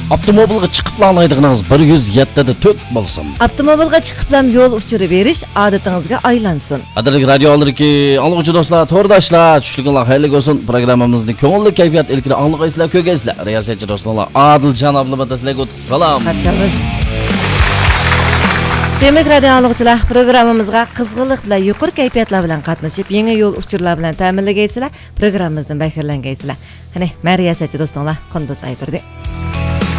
Avtomobilga chiqib olmaydiganingiz 107 da 4 bo'lsin. Avtomobilga chiqib yo'l uchirib berish odatingizga aylansin. Qadrli radio alırki, anlıqçı dostlar, tordaşlar, tushliginlar xayrli olsun. Programımızda ko'ngilli kayfiyat ilkini anlıqaysizlar, ko'gaysizlar. Riyosatchi do'stlar, Adiljon abla sizlarga o'tib salom. Qarshimiz. Demak, radio anlıqçılar programımızga qizg'inlik bilan yuqori kayfiyatlar bilan qatnashib, yangi yo'l uchirlar bilan ta'minlagaysizlar. Programmamizdan bahramlangaysizlar. Qani, men riyosatchi do'stlar, Qunduz aytirdi.